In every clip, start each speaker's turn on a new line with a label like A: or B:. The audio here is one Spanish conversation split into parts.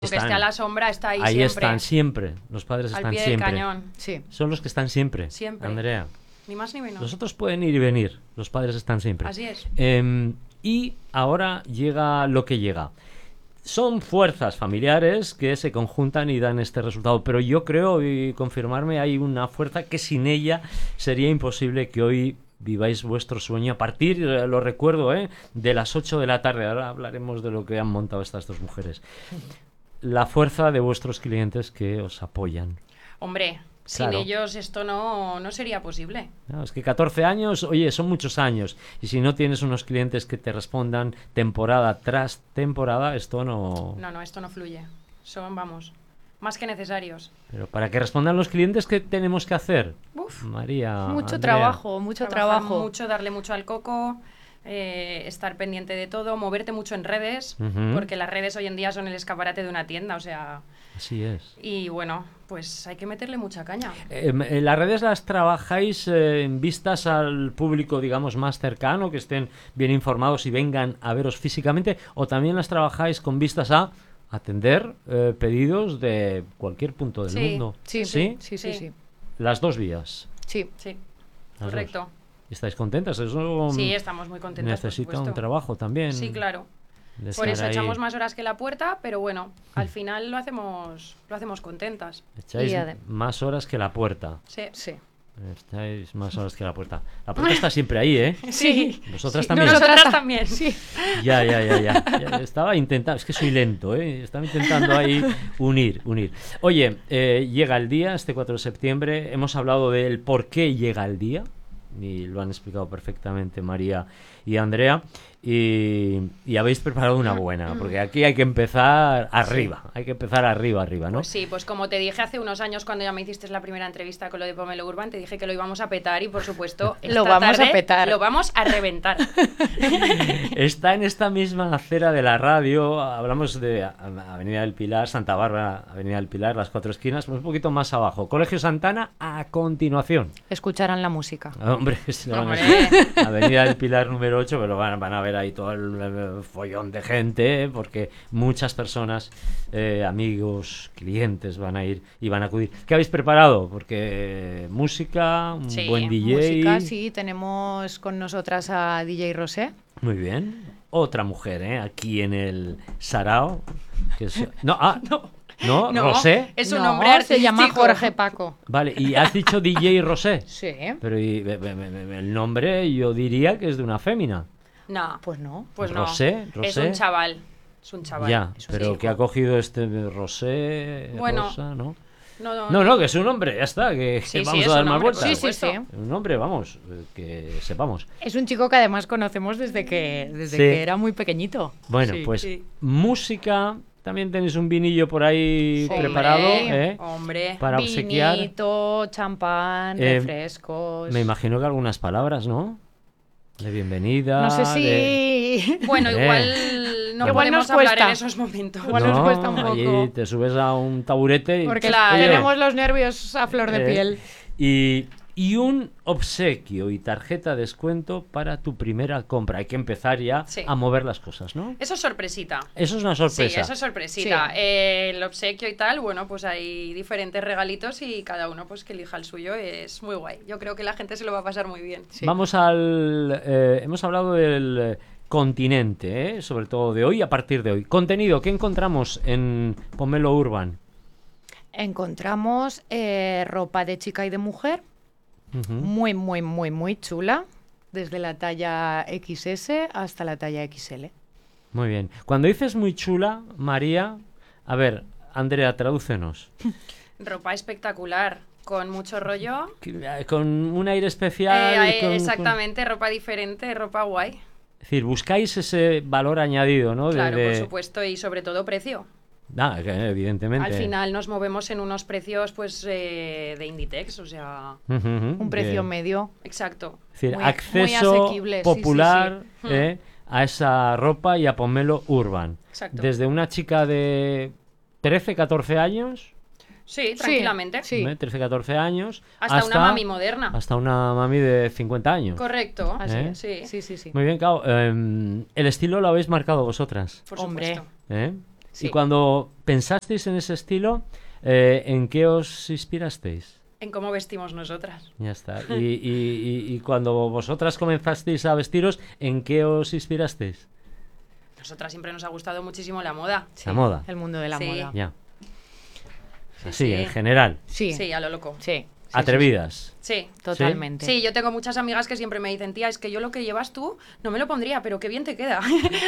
A: Porque esté a la sombra, está ahí
B: Ahí
A: siempre.
B: están siempre, los padres
A: Al
B: están
A: pie del
B: siempre.
A: cañón.
C: Sí.
B: Son los que están siempre,
A: Siempre.
B: Andrea.
A: Ni más ni menos.
B: Los otros pueden ir y venir, los padres están siempre.
A: Así es.
B: Y ahora llega lo que llega. Son fuerzas familiares que se conjuntan y dan este resultado, pero yo creo, y confirmarme, hay una fuerza que sin ella sería imposible que hoy viváis vuestro sueño a partir, lo recuerdo, de las 8 de la tarde. Ahora hablaremos de lo que han montado estas dos mujeres. La fuerza de vuestros clientes que os apoyan.
A: Hombre,
B: Claro.
A: sin ellos esto no sería posible.
B: No, es que 14 años, oye, son muchos años. Y si no tienes unos clientes que te respondan temporada tras temporada, esto no...
A: No, esto no fluye. Son, vamos, más que necesarios.
B: Pero para que respondan los clientes, ¿qué tenemos que hacer?
A: Uf,
B: María,
C: Mucho
B: Andrea.
C: trabajo, mucho
A: trabajar
C: trabajo.
A: mucho, darle mucho al coco, estar pendiente de todo, moverte mucho en redes,
B: Ujú.
A: porque las redes hoy en día son el escaparate de una tienda, o sea...
B: Así es.
A: Y bueno, pues hay que meterle mucha caña.
B: ¿Las redes las trabajáis en vistas al público, digamos, más cercano, que estén bien informados y vengan a veros físicamente? ¿O también las trabajáis con vistas a atender pedidos de cualquier punto del
A: Sí.
B: mundo?
C: Sí,
B: ¿Sí?
C: sí, sí, sí.
B: Las dos vías.
C: Sí.
A: Sí,
B: Las
A: correcto.
B: dos. ¿Estáis contentas? Eso
A: Sí, estamos muy contentos.
B: necesita
A: por
B: un
A: supuesto.
B: trabajo también.
A: Sí, claro.
B: de
A: Por
B: estar
A: eso
B: ahí.
A: echamos más horas que la puerta, pero bueno, al final lo hacemos contentas.
B: Echáis
C: Y ade-
B: más horas que la puerta.
A: Sí.
C: Sí.
B: Echáis más horas que la puerta. La puerta está siempre ahí, ¿eh?
A: Sí.
B: Vosotras
C: Sí,
B: también.
A: Nosotras también.
C: Sí.
B: Ya. Estaba intentando, es que soy lento, ¿eh? Estaba intentando ahí unir. Oye, llega el día, este 4 de septiembre. Hemos hablado del por qué llega el día. Y lo han explicado perfectamente María y Andrea. Y habéis preparado una buena, porque aquí hay que empezar arriba. Hay que empezar arriba, ¿no?
A: Pues sí, pues como te dije hace unos años cuando ya me hiciste la primera entrevista con lo de Pomelo Urban, te dije que lo íbamos a petar y por supuesto
C: Lo
A: esta
C: vamos a
A: tarde
C: petar.
A: Lo vamos a reventar.
B: Está en esta misma acera de la radio. Hablamos de Avenida del Pilar, Santa Bárbara, Avenida del Pilar, las cuatro esquinas, pues un poquito más abajo. Colegio Santana a continuación.
C: Escucharán la música.
B: Hombre, si lo van a
A: Hombre.
B: decir. Avenida del Pilar número 8, pero van a ver ahí todo el follón de gente, porque muchas personas, amigos, clientes van a ir y van a acudir. ¿Qué habéis preparado? Porque música, un
A: Sí,
B: buen DJ.
C: Música, sí. Tenemos con nosotras a DJ Rosé.
B: Muy bien. Otra mujer, aquí en el Sarao. Que es... No, no,
A: No,
B: Rosé.
A: es un
C: No,
A: nombre
C: se llama
A: artístico.
C: Jorge Paco.
B: Vale, y has dicho DJ Rosé.
C: Sí.
B: Pero el nombre yo diría que es de una fémina.
A: No,
C: Pues no.
A: pues no.
B: Rosé.
A: Es un chaval. Es un chaval.
B: Ya,
A: es un
B: pero
A: chico.
B: que ha cogido este Rosé,
A: Bueno.
B: Rosa, ¿no?
A: No.
B: No, que es un hombre, ya está, que
A: Sí,
B: vamos
A: es
B: a dar
A: un
B: más
A: hombre,
B: vueltas.
C: Sí, sí, sí.
B: Un hombre, vamos, que sepamos.
C: Es un chico que además conocemos desde que
B: Sí.
C: era muy pequeñito.
B: Bueno,
C: Sí.
B: pues
A: sí.
B: música, también tenéis un vinillo por ahí
C: Sí.
B: preparado,
A: Hombre.
B: para obsequiar.
C: Vinito, champán, refrescos.
B: Me imagino que algunas palabras, ¿no? De bienvenida.
C: No sé
B: de-
C: si...
A: Bueno,
B: Eh.
A: igual no
C: Igual
A: podemos
C: nos
A: hablar
C: cuesta.
A: en esos momentos.
C: Igual nos cuesta un poco.
B: allí te subes a un taburete y...
C: Porque
A: Claro.
C: tenemos los nervios a flor de
B: Eh,
C: piel.
B: Y un obsequio y tarjeta de descuento para tu primera compra. Hay que empezar ya
A: Sí.
B: a mover las cosas, ¿no?
A: Eso es sorpresita.
B: Eso es una
A: Sí,
B: sorpresa.
A: eso es sorpresita.
C: Sí.
A: El obsequio y tal, bueno, pues hay diferentes regalitos y cada uno pues que elija el suyo. Es muy guay. Yo creo que la gente se lo va a pasar muy bien.
C: Sí.
B: Vamos hemos hablado del continente, sobre todo de hoy, a partir de hoy. Contenido, ¿qué encontramos en Pomelo Urban?
C: Encontramos ropa de chica y de mujer,
B: Ujú.
C: muy, muy, muy, muy chula, desde la talla XS hasta la talla XL.
B: Muy bien. Cuando dices muy chula, María, a ver, Andrea, tradúcenos.
A: Ropa espectacular, con mucho rollo.
B: Con un aire especial.
A: Exactamente, ropa diferente, ropa guay.
B: Es decir, buscáis ese valor añadido, ¿no?
A: Claro, por supuesto, y sobre todo precio.
B: Evidentemente.
A: Al final nos movemos en unos precios pues de Inditex, o sea,
C: Un precio
B: Bien.
C: medio.
A: exacto.
B: Es decir,
C: muy- muy
B: acceso
C: asequible, sí,
B: popular
A: sí, sí.
B: a esa ropa y a Pomelo Urban.
A: Exacto.
B: Desde una chica de 13, 14 años,
A: Sí, tranquilamente.
C: Sí.
B: 13, 14 años,
A: Hasta una mami moderna.
B: hasta una mami de 50 años.
A: Correcto.
C: Así
B: ¿Eh?
C: es.
A: Sí.
C: Sí, sí, sí.
B: Muy bien, claro. El estilo lo habéis marcado vosotras.
A: Por
C: Hombre.
A: supuesto.
B: ¿eh?
A: Sí.
B: Y cuando pensasteis en ese estilo, ¿en qué os inspirasteis?
A: En cómo vestimos nosotras.
B: Ya está. Y cuando vosotras comenzasteis a vestiros, ¿en qué os inspirasteis?
A: Nosotras siempre nos ha gustado muchísimo la moda.
B: La moda.
C: El mundo de la
A: Sí.
C: moda.
B: Ya.
A: Sí,
B: Así,
A: sí.
B: en general.
C: Sí,
A: Sí, a lo loco.
C: sí.
B: Atrevidas.
A: Sí.
C: Totalmente.
A: Sí, yo tengo muchas amigas que siempre me dicen, tía, es que yo lo que llevas tú no me lo pondría, pero qué bien te queda.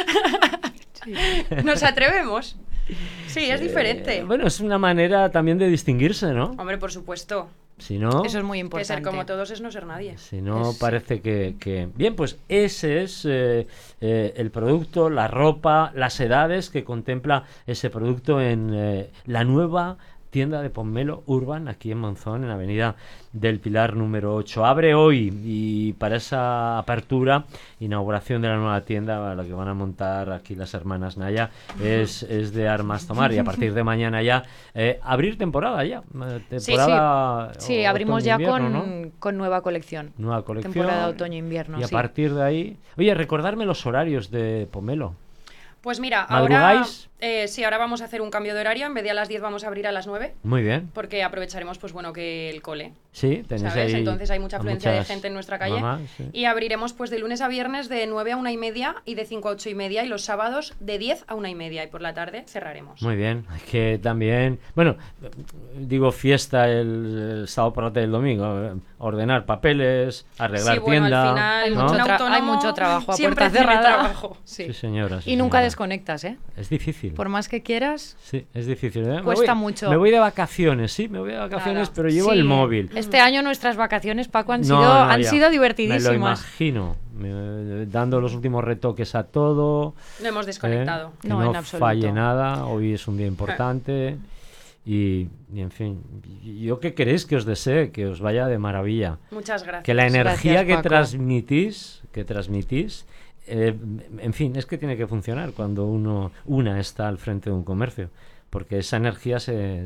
A: Nos atrevemos. Sí, es diferente.
B: Bueno, es una manera también de distinguirse, ¿no?
A: Hombre, por supuesto.
B: Si no,
C: Eso es muy
A: Que
C: importante.
A: ser como todos es no ser nadie.
B: si no
C: Es-
B: parece que... Bien, pues ese es el producto, la ropa, las edades que contempla ese producto en la nueva tienda de Pomelo Urban, aquí en Monzón, en Avenida del Pilar número 8. Abre hoy y para esa apertura, inauguración de la nueva tienda, a la que van a montar aquí las hermanas Naya, es de armas tomar. Y a partir de mañana ya, abrir temporada ya. Temporada
C: Sí, abrimos ya
B: otoño-invierno, ¿no?
C: con nueva colección.
B: Nueva colección.
C: Temporada otoño-invierno,
B: Y a
C: sí.
B: partir de ahí... Oye, recordarme los horarios de Pomelo.
A: Pues mira,
B: ¿Madrugáis?
A: sí, ahora vamos a hacer un cambio de horario. En vez de a las 10 vamos a abrir a las 9,
B: Muy bien.
A: porque aprovecharemos, pues bueno, que el cole.
B: Sí, tenéis
A: ¿Sabes?
B: ahí
A: Entonces hay mucha
B: a
A: afluencia de
B: muchas
A: gente en nuestra calle.
B: mamás, sí.
A: Y abriremos pues de lunes a viernes de 9 a 1:30 y de 5 a 8:30. Y los sábados de 10 a 1:30. Y por la tarde cerraremos.
B: Muy bien. Hay que también... Bueno, digo fiesta el sábado por la tarde y el domingo. Ordenar papeles, arreglar
A: Sí, bueno,
B: tienda.
A: al final
C: Hay
B: ¿no?
C: mucho
A: un
C: tra-
A: autónomo
C: hay mucho trabajo a
A: siempre
C: puerta
A: tiene
C: cerrada.
A: trabajo.
C: Sí.
B: Sí, señora. sí,
C: Y nunca
B: señora.
C: desconectas, ¿eh?
B: Es difícil.
C: Por más que quieras,
B: Sí, es difícil. ¿eh?
C: Cuesta mucho.
B: Me voy de vacaciones, sí, me voy de vacaciones,
A: Nada.
B: pero llevo
C: sí.
B: el móvil.
C: Este año nuestras vacaciones, Paco, han
B: No,
C: sido,
B: no,
C: han
B: ya.
C: sido
B: Me lo
C: divertidísimas.
B: imagino. Dando los últimos retoques a todo.
A: No hemos desconectado.
B: Que
C: No,
B: no
C: en absoluto.
B: falle nada. Hoy es un día importante. Y en fin, ¿yo qué queréis que os desee? Que os vaya de maravilla.
A: Muchas gracias.
B: Que la energía
C: Gracias,
B: que
C: Paco.
B: transmitís, en fin, es que tiene que funcionar cuando una está al frente de un comercio. Porque esa energía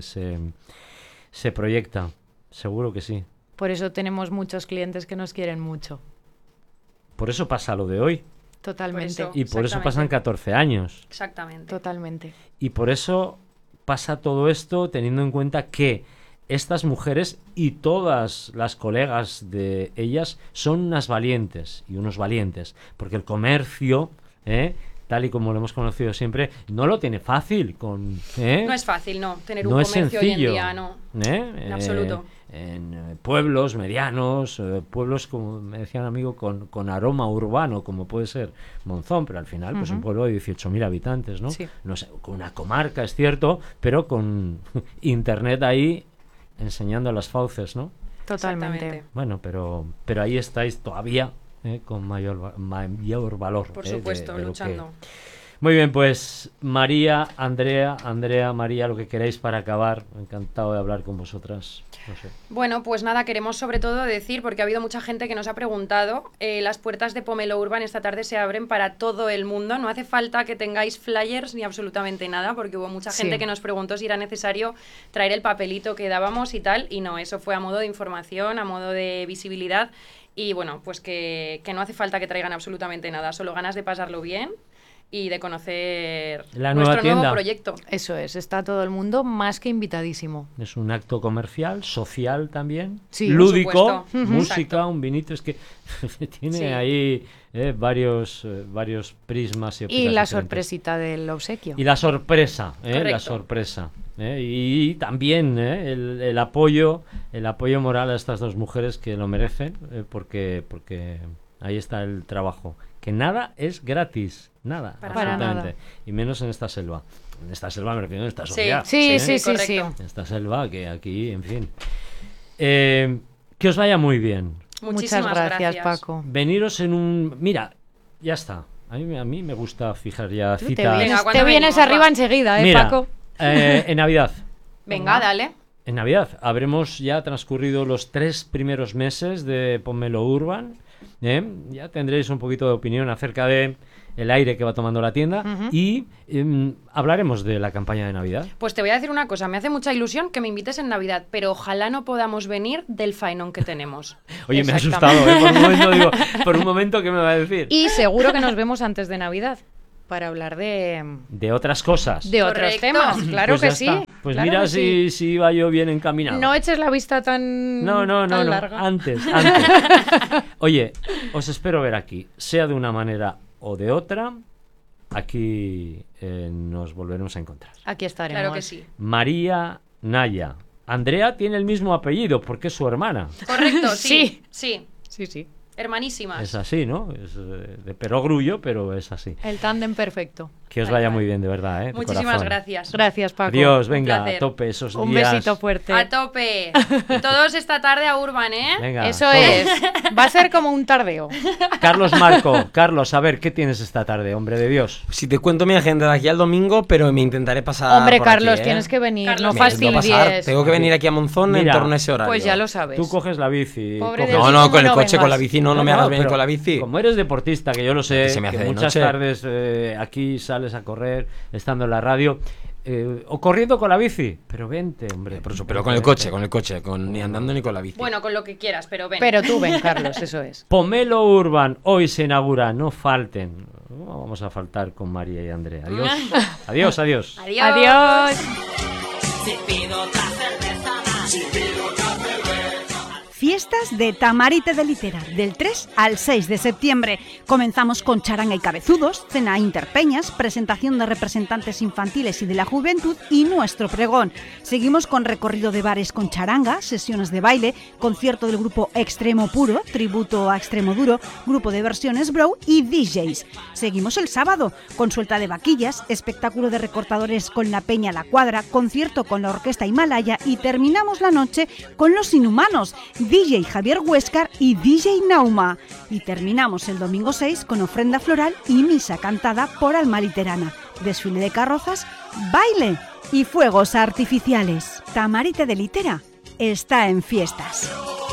B: se proyecta. Seguro que sí.
C: Por eso tenemos muchos clientes que nos quieren mucho.
B: Por eso pasa lo de hoy.
C: Totalmente.
A: Por
B: Y por eso
A: Exactamente.
B: pasan 14 años.
A: Exactamente.
C: Totalmente.
B: Y por eso pasa todo esto teniendo en cuenta que estas mujeres y todas las colegas de ellas son unas valientes y unos valientes. Porque el comercio, tal y como lo hemos conocido siempre, no lo tiene fácil.
A: No es fácil, no. Tener un
B: No es
A: comercio hoy en
B: sencillo.
A: día, no.
B: En
A: absoluto.
B: En pueblos medianos, pueblos, como me decía un amigo, con aroma urbano, como puede ser Monzón, pero al final pues un
C: Ujú.
B: pueblo de 18.000 habitantes, ¿no?
C: Sí.
B: No sé, con una comarca, es cierto, pero con internet ahí enseñando las fauces, ¿no?
C: Totalmente.
A: Exactamente.
B: Bueno, pero ahí estáis todavía con mayor valor.
A: Por
B: de
A: supuesto,
B: lo que-
A: luchando.
B: Muy bien, pues María, Andrea, María, lo que queráis para acabar. Encantado de hablar con vosotras. No sé.
A: Bueno, pues nada, queremos sobre todo decir, porque ha habido mucha gente que nos ha preguntado, las puertas de Pomelo Urban esta tarde se abren para todo el mundo. No hace falta que tengáis flyers ni absolutamente nada, porque hubo mucha gente
C: Sí.
A: que nos preguntó si era necesario traer el papelito que dábamos y tal, y no, eso fue a modo de información, a modo de visibilidad. Y bueno, pues que no hace falta que traigan absolutamente nada, solo ganas de pasarlo bien y de conocer
B: La nueva
A: nuestro
B: tienda.
A: nuevo proyecto.
C: Eso es, está todo el mundo más que invitadísimo.
B: Es un acto comercial, social también,
C: Sí, por
B: lúdico,
A: supuesto. Ujú.
B: música,
A: Exacto.
B: un vinito. Es que tiene
A: Sí.
B: ahí varios prismas y
C: Y
B: ópticas
C: la
B: diferentes.
C: sorpresita del obsequio.
B: Y la sorpresa, la
A: Correcto.
B: sorpresa. Y también el apoyo moral a estas dos mujeres que lo merecen, porque ahí está el trabajo. Que nada es gratis, nada,
A: Para
B: absolutamente.
C: nada.
B: Y menos en esta selva. En esta selva me refiero, en esta
A: Sí.
B: sociedad.
C: Sí,
B: ¿eh?
C: sí, sí, sí.
A: correcto.
B: En esta selva que aquí, en fin. Que os vaya muy bien.
C: Muchas
A: Muchísimas
C: gracias, Paco.
B: Veniros en un... Mira, ya está. A mí me gusta fijar ya
C: Tú
B: citas.
C: te vienes,
A: Venga, ¿cuándo
C: te vienes
A: venimos?
C: arriba
A: Va.
C: enseguida,
B: Mira,
C: Paco.
B: en Navidad.
A: Venga, dale.
B: En Navidad habremos ya transcurrido los 3 primeros meses de Pomelo Urban. Ya tendréis un poquito de opinión acerca de el aire que va tomando la tienda
C: Ujú.
B: y hablaremos de la campaña de Navidad.
A: Pues te voy a decir una cosa, me hace mucha ilusión que me invites en Navidad, pero ojalá no podamos venir del faenón que tenemos.
B: Oye, me ha
C: Exactamente.
B: asustado, por un momento digo, por un momento, ¿qué me va a decir?
C: Y seguro que nos vemos antes de Navidad. para hablar de
B: otras cosas.
C: otros
A: Correcto.
C: temas. Claro
B: Pues
C: que
B: ya
C: sí.
B: está. Pues
C: claro
B: mira
C: que sí.
B: si iba yo bien encaminado.
C: No eches la vista tan
B: No,
C: larga.
B: antes. Oye, os espero ver aquí, sea de una manera o de otra, aquí nos volveremos a encontrar.
C: Aquí estaremos.
A: Claro que sí.
B: María Naya. Andrea tiene el mismo apellido porque es su hermana.
A: Correcto,
C: Sí.
A: sí.
C: Sí, sí.
A: Hermanísimas.
B: Es así, ¿no? Es de perogrullo, pero es así.
C: El tándem perfecto.
B: Que os
A: Tal
B: vaya
A: cual.
B: muy bien, de verdad, de
A: Muchísimas
B: corazón.
A: gracias.
C: Gracias, Paco.
B: Adiós, venga,
A: placer.
B: a tope esos
C: Un
B: días.
C: besito fuerte.
A: A tope. Todos esta tarde a Urban, ¿eh?
B: Venga,
C: Eso
B: todos.
C: es. Va a ser como un tardeo.
B: Carlos Marco. Carlos, a ver, ¿qué tienes esta tarde, hombre de Dios?
D: Si te cuento mi agenda de aquí al domingo, pero me intentaré pasar
C: Hombre,
D: por
C: Carlos,
D: aquí, ¿eh?
C: tienes que venir.
A: Carlos,
C: No
D: Me intento pasar.
C: fastidies.
D: Tengo que venir aquí a Monzón en
B: Mira,
D: torno a ese horario.
C: Pues ya lo sabes.
B: Tú coges la bici.
C: Pobre de
B: coges-
C: ti.
D: No,
C: ¿Cómo
D: con el
C: no
D: coche, con la
C: vengas?
D: bici, no me hagas venir
B: pero
D: con la bici.
B: Como eres deportista, que yo lo sé,
D: Que se me hace
B: que
D: de
B: muchas
D: noche.
B: tardes aquí sales a correr, estando en la radio, o corriendo con la bici. Pero vente, hombre.
D: Por eso, pero con el coche, ni andando ni con la bici.
A: Bueno, con lo que quieras, pero ven.
C: Pero tú ven, Carlos, eso es.
B: Pomelo Urban, hoy se inaugura, no falten. No vamos a faltar con María y Andrea. Adiós. Adiós, adiós.
A: Adiós.
C: Adiós.
E: Fiestas de Tamarite de Litera, del 3 al 6 de septiembre. Comenzamos con charanga y cabezudos, cena interpeñas, presentación de representantes infantiles y de la juventud y nuestro pregón. Seguimos con recorrido de bares con charanga, sesiones de baile, concierto del grupo Extremo Puro, tributo a Extremo Duro, grupo de versiones Bro y DJs. Seguimos el sábado con suelta de vaquillas, espectáculo de recortadores con la Peña La Cuadra, concierto con la Orquesta Himalaya y terminamos la noche con Los Inhumanos, DJ Javier Huéscar y DJ Nauma. Y terminamos el domingo 6 con ofrenda floral y misa cantada por Alma Literana, desfile de carrozas, baile y fuegos artificiales. Tamarite de Litera está en fiestas.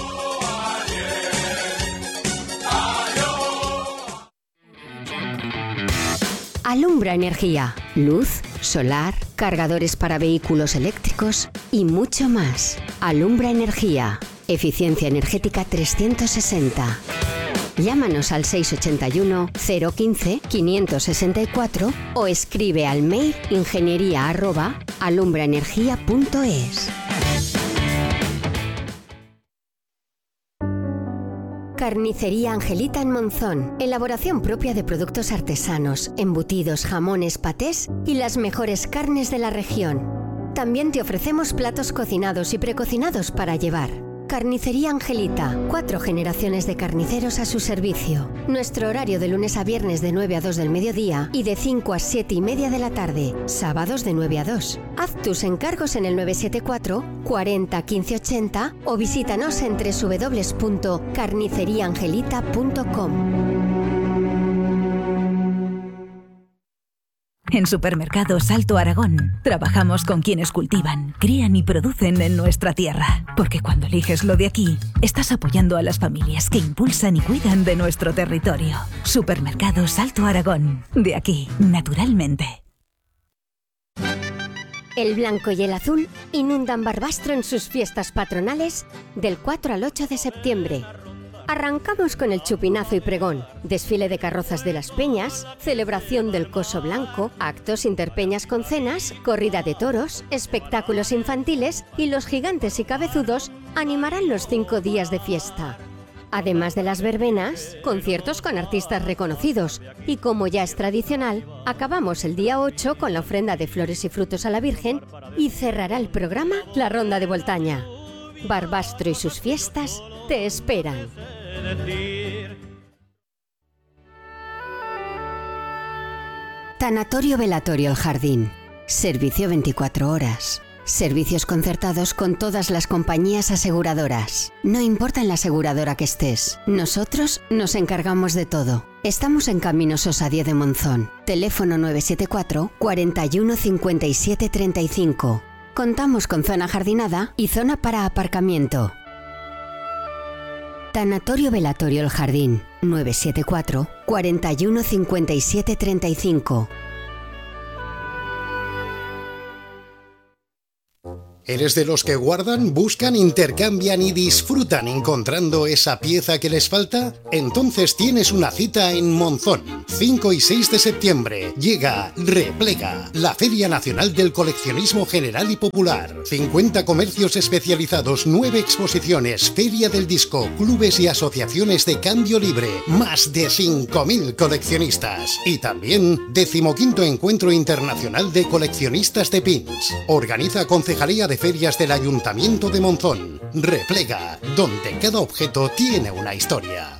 F: Alumbra Energía, luz, solar, cargadores para vehículos eléctricos y mucho más. Alumbra Energía, eficiencia energética 360. Llámanos al 681 015 564 o escribe al mail ingeniería@alumbraenergia.es. Carnicería Angelita en Monzón. Elaboración propia de productos artesanos, embutidos, jamones, patés y las mejores carnes de la región. También te ofrecemos platos cocinados y precocinados para llevar. Carnicería Angelita. 4 generaciones de carniceros a su servicio. Nuestro horario de lunes a viernes de 9 a 2 del mediodía y de 5 a 7 y media de la tarde. Sábados de 9 a 2. Haz tus encargos en el 974 40 15 80 o visítanos en www.carniceriaangelita.com.
G: En Supermercados Alto Aragón trabajamos con quienes cultivan, crían y producen en nuestra tierra. Porque cuando eliges lo de aquí, estás apoyando a las familias que impulsan y cuidan de nuestro territorio. Supermercados Alto Aragón. De aquí, naturalmente.
F: El blanco y el azul inundan Barbastro en sus fiestas patronales del 4 al 8 de septiembre. Arrancamos con el chupinazo y pregón, desfile de carrozas de las peñas, celebración del coso blanco, actos interpeñas con cenas, corrida de toros, espectáculos infantiles y los gigantes y cabezudos animarán los 5 días de fiesta. Además de las verbenas, conciertos con artistas reconocidos y, como ya es tradicional, acabamos el día 8 con la ofrenda de flores y frutos a la Virgen y cerrará el programa la ronda de Voltaña. Barbastro y sus fiestas te esperan. Tanatorio Velatorio El Jardín. Servicio 24 horas. Servicios concertados con todas las compañías aseguradoras. No importa en la aseguradora que estés, nosotros nos encargamos de todo. Estamos en Camino Sosa 10 de Monzón. Teléfono 974 41 57 35. Contamos con zona jardinada y zona para aparcamiento. Tanatorio Velatorio El Jardín. 974 41 57 35.
H: ¿Eres de los que guardan, buscan, intercambian y disfrutan encontrando esa pieza que les falta? Entonces tienes una cita en Monzón. 5 y 6 de septiembre llega Replega, la Feria Nacional del Coleccionismo General y Popular. 50 comercios especializados, 9 exposiciones, Feria del Disco, clubes y asociaciones de cambio libre, más de 5.000 coleccionistas. Y también 15º Encuentro Internacional de Coleccionistas de Pins. Organiza Concejalía de Ferias del Ayuntamiento de Monzón. Replega, donde cada objeto tiene una historia.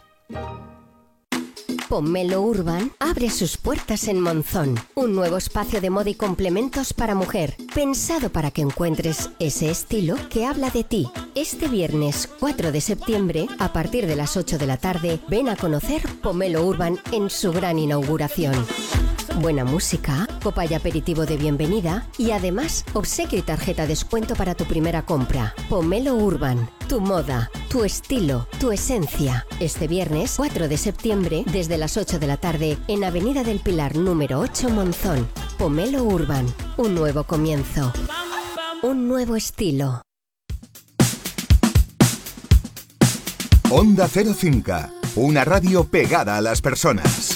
F: Pomelo Urban abre sus puertas en Monzón. Un nuevo espacio de moda y complementos para mujer, pensado para que encuentres ese estilo que habla de ti. Este viernes 4 de septiembre, a partir de las 8 de la tarde, ven a conocer Pomelo Urban en su gran inauguración. Buena música, copa y aperitivo de bienvenida y además obsequio y tarjeta descuento para tu primera compra. Pomelo Urban, tu moda, tu estilo, tu esencia. Este viernes 4 de septiembre desde las 8 de la tarde en Avenida del Pilar número 8 Monzón. Pomelo Urban, un nuevo comienzo, un nuevo estilo.
I: Onda Cero Cinca, una radio pegada a las personas.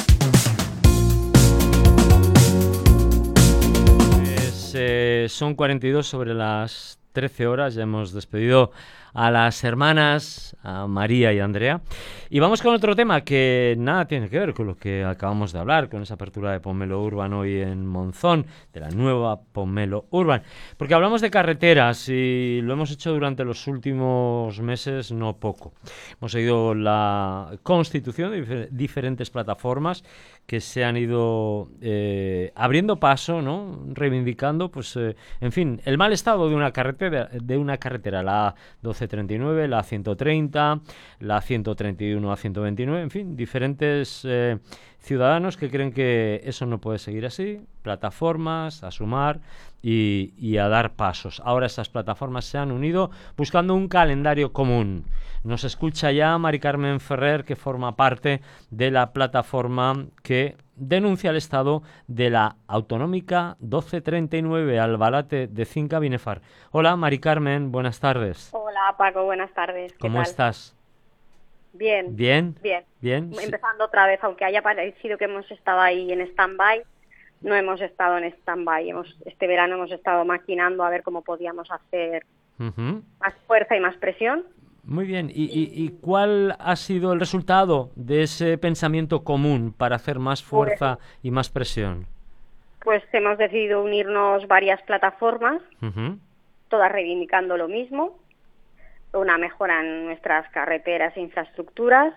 B: Son 42 sobre las 13 horas, ya hemos despedido a las hermanas, a María y Andrea. Y vamos con otro tema que nada tiene que ver con lo que acabamos de hablar, con esa apertura de Pomelo Urban hoy en Monzón, de la nueva Pomelo Urban. Porque hablamos de carreteras y lo hemos hecho durante los últimos meses, no poco. Hemos seguido la constitución de diferentes plataformas que se han ido abriendo paso, ¿no? Reivindicando, pues, en fin, el mal estado de una carretera, la 1239, la 130, la 131 a 129, en fin, diferentes ciudadanos que creen que eso no puede seguir así, plataformas a sumar y a dar pasos. Ahora esas plataformas se han unido buscando un calendario común. Nos escucha ya Mari Carmen Ferrer, que forma parte de la plataforma que denuncia el estado de la autonómica 1239 Albalate de Cinca Binefar. Hola Mari Carmen, buenas tardes.
J: Hola Paco, buenas tardes.
B: ¿Cómo estás?
J: Bien.
B: ¿Bien?
J: Bien.
B: Bien.
J: Empezando otra vez, aunque haya parecido que hemos estado ahí en stand-by, no hemos estado en stand-by. Este verano hemos estado maquinando a ver cómo podíamos hacer más fuerza y más presión.
B: Muy bien. ¿Y cuál ha sido el resultado de ese pensamiento común para hacer más fuerza y más presión?
J: Pues hemos decidido unirnos varias plataformas, todas reivindicando lo mismo, una mejora en nuestras carreteras e infraestructuras,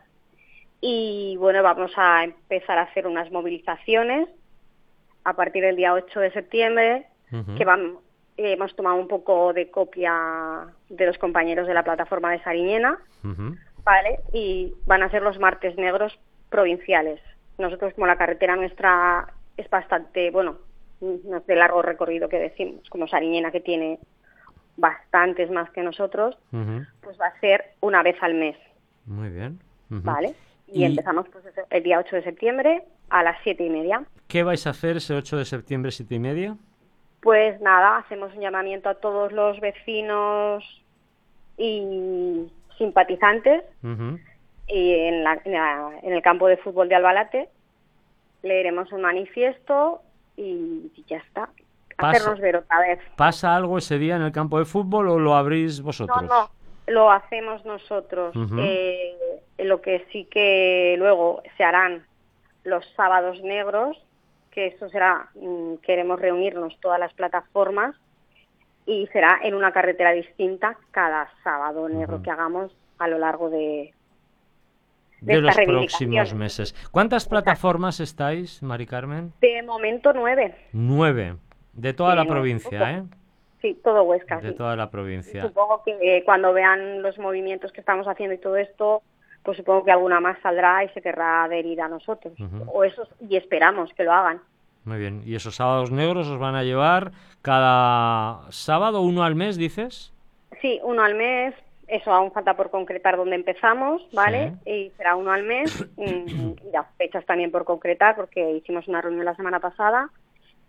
J: y bueno, vamos a empezar a hacer unas movilizaciones a partir del día 8 de septiembre, que hemos tomado un poco de copia de los compañeros de la plataforma de Sariñena, ¿vale? Y van a ser los martes negros provinciales. Nosotros, como la carretera nuestra es bastante, bueno, no es de largo recorrido que decimos, como Sariñena, que tiene bastantes más que nosotros, pues va a ser una vez al mes.
B: Muy bien.
J: ¿Vale? Y empezamos pues el día 8 de septiembre a las 7:30.
B: ¿Qué vais a hacer ese 8 de septiembre, 7:30?
J: Pues nada, hacemos un llamamiento a todos los vecinos y simpatizantes y en el campo de fútbol de Albalate leeremos un manifiesto y ya está. Hacernos ver otra vez.
B: ¿Pasa algo ese día en el campo de fútbol o lo abrís vosotros?
J: No, lo hacemos nosotros. Lo que sí que luego se harán los sábados negros, que eso será, queremos reunirnos todas las plataformas y será en una carretera distinta cada sábado negro que hagamos a lo largo de
B: los próximos meses. ¿Cuántas plataformas estáis, Mari Carmen?
J: De momento 9.
B: 9. De toda la provincia, ¿eh?
J: Sí, todo Huesca.
B: De toda la provincia.
J: Supongo que cuando vean los movimientos que estamos haciendo y todo esto, pues supongo que alguna más saldrá y se querrá adherir a nosotros. O eso, y esperamos que lo hagan.
B: Muy bien. ¿Y esos sábados negros os van a llevar cada sábado, uno al mes, dices?
J: Sí, uno al mes. Eso aún falta por concretar dónde empezamos, ¿vale? Sí. Y será uno al mes. Y las fechas también por concretar, porque hicimos una reunión la semana pasada.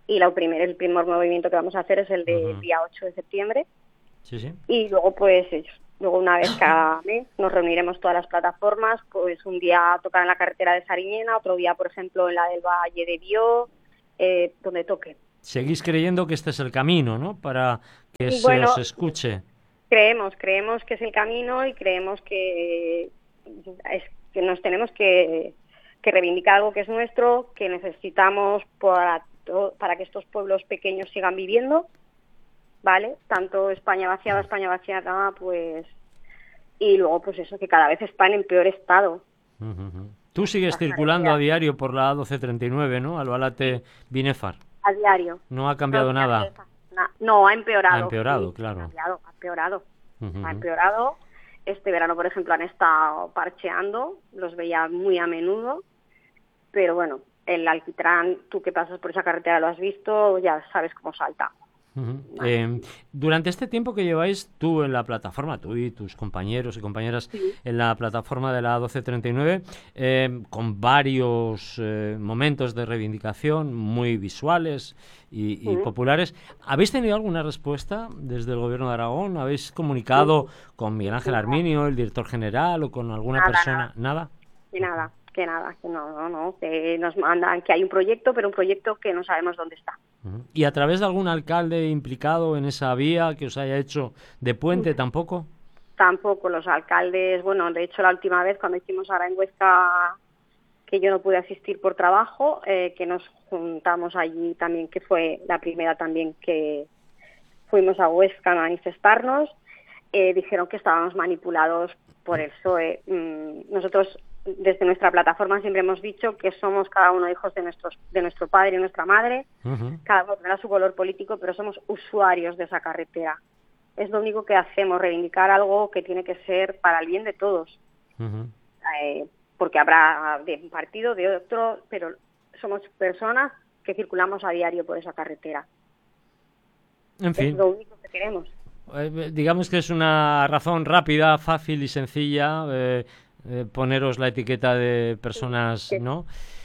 J: y el primer movimiento que vamos a hacer es el del día 8 de septiembre.
B: Sí, sí.
J: Y luego, pues, luego una vez cada mes nos reuniremos todas las plataformas, pues un día tocar en la carretera de Sariñena, otro día, por ejemplo, en la del Valle de Bió, donde toque.
B: Seguís creyendo que este es el camino, ¿no? Para que
J: Bueno,
B: se os escuche.
J: Creemos que es el camino y creemos que nos tenemos que reivindicar algo que es nuestro, que necesitamos para que estos pueblos pequeños sigan viviendo, ¿vale? Tanto España vaciada, pues... Y luego, pues eso, que cada vez están en peor estado.
B: Tú sigues circulando a diario por la A1239, ¿no? Albalate Binefar.
J: A diario.
B: No ha cambiado nada.
J: No, ha empeorado.
B: Ha empeorado,
J: sí,
B: claro.
J: Ha empeorado. Este verano, por ejemplo, han estado parcheando, los veía muy a menudo, pero bueno, el alquitrán, tú que pasas por esa carretera lo has visto, ya sabes cómo salta.
B: Durante este tiempo que lleváis tú en la plataforma, tú y tus compañeros y compañeras en la plataforma de la A1239, con varios momentos de reivindicación muy visuales y populares, ¿habéis tenido alguna respuesta desde el Gobierno de Aragón? ¿Habéis comunicado con Miguel Ángel Arminio, el director general, o con alguna persona? ¿Nada?
J: Que no, que nos mandan que hay un proyecto, pero un proyecto que no sabemos dónde está.
B: ¿Y a través de algún alcalde implicado en esa vía que os haya hecho de puente tampoco?
J: Tampoco, los alcaldes, bueno, de hecho la última vez cuando hicimos ahora en Huesca, que yo no pude asistir por trabajo, que nos juntamos allí también, que fue la primera también que fuimos a Huesca a manifestarnos, dijeron que estábamos manipulados por el PSOE. Nosotros desde nuestra plataforma siempre hemos dicho que somos cada uno hijos de nuestro padre y nuestra madre, cada uno tendrá su color político, pero somos usuarios de esa carretera. Es lo único que hacemos, reivindicar algo que tiene que ser para el bien de todos. Porque habrá de un partido, de otro, pero somos personas que circulamos a diario por esa carretera.
B: En fin.
J: Es lo único que queremos.
B: Digamos que es una razón rápida, fácil y sencilla, poneros la etiqueta de personas, ¿no?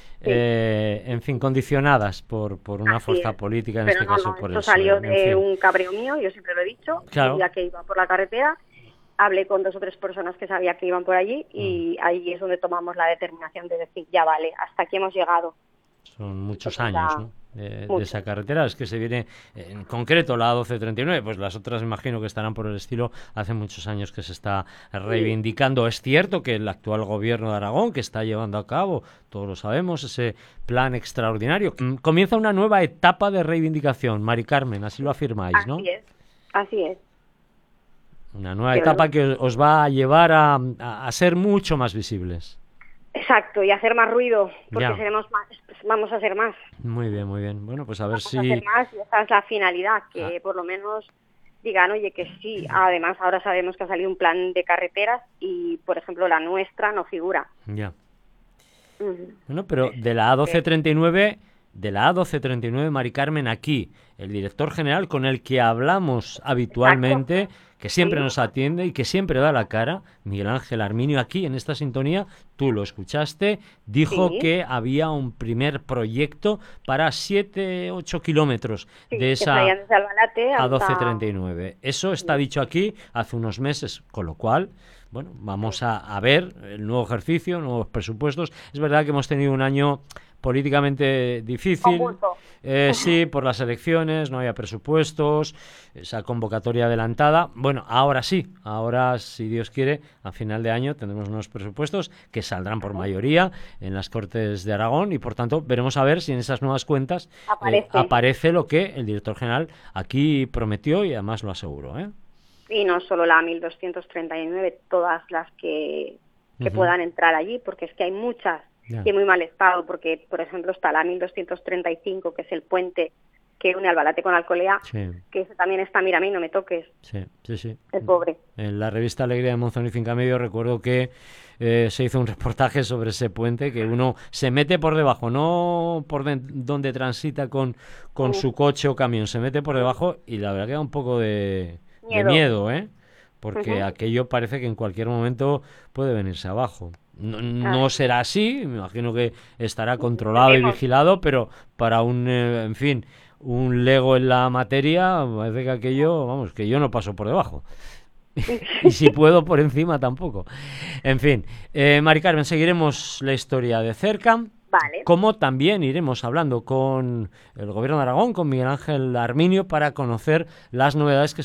B: En fin, condicionadas por una fuerza política, en
J: pero
B: este caso por el
J: PSOE. Salió de
B: fin.
J: un cabreo mío, yo siempre lo he dicho,
B: claro.
J: El día que iba por la carretera, hablé con 2 o 3 personas que sabía que iban por allí y ahí es donde tomamos la determinación de decir, ya vale, hasta aquí hemos llegado.
B: Son muchos años, ¿no? De esa carretera. Es que se viene, en concreto la A1239, pues las otras imagino que estarán por el estilo, hace muchos años que se está reivindicando. Es cierto que el actual gobierno de Aragón, que está llevando a cabo, todos lo sabemos, ese plan extraordinario, comienza una nueva etapa de reivindicación. Mari Carmen, así lo afirmáis, ¿no?
J: Así es.
B: Una nueva etapa que os va a llevar a ser mucho más visibles.
J: Exacto, y hacer más ruido, porque seremos más, vamos a hacer más.
B: Muy bien, muy bien. Bueno, pues a ver si...
J: Vamos a hacer más y esa es la finalidad, que por lo menos digan, oye, que sí. Además, ahora sabemos que ha salido un plan de carreteras y, por ejemplo, la nuestra no figura.
B: Ya. Bueno, pero de la A1239, Mari Carmen, aquí, el director general con el que hablamos habitualmente, que siempre nos atiende y que siempre da la cara, Miguel Ángel Arminio, aquí en esta sintonía, tú lo escuchaste, dijo que había un primer proyecto para 7-8 kilómetros de esa A1239. Eso está dicho aquí hace unos meses, con lo cual... Bueno, vamos a ver el nuevo ejercicio, nuevos presupuestos. Es verdad que hemos tenido un año políticamente difícil. Sí, por las elecciones, no había presupuestos, esa convocatoria adelantada. Bueno, ahora sí, ahora, si Dios quiere, a final de año tendremos unos presupuestos que saldrán por mayoría en las Cortes de Aragón y, por tanto, veremos a ver si en esas nuevas cuentas aparece lo que el director general aquí prometió y además lo aseguró, ¿eh?
J: Y no solo la 1239, todas las que puedan entrar allí, porque es que hay muchas y en muy mal estado, porque, por ejemplo, está la 1235, que es el puente que une Albalate con Alcolea, que ese también está, mira, a mí no me toques.
B: Sí.
J: El pobre.
B: En la revista Alegría de Monzón y Finca Medio recuerdo que se hizo un reportaje sobre ese puente, que uno se mete por debajo, no por donde transita con su coche o camión, se mete por debajo y la verdad que da un poco de miedo, ¿eh? Porque aquello parece que en cualquier momento puede venirse abajo. No será así, me imagino que estará controlado y vigilado, pero para en fin, un Lego en la materia, parece que aquello, vamos, que yo no paso por debajo. Y si puedo, por encima tampoco. En fin, Mari Carmen, seguiremos la historia de cerca.
J: Vale.
B: Como también iremos hablando con el Gobierno de Aragón, con Miguel Ángel Arminio, para conocer las novedades que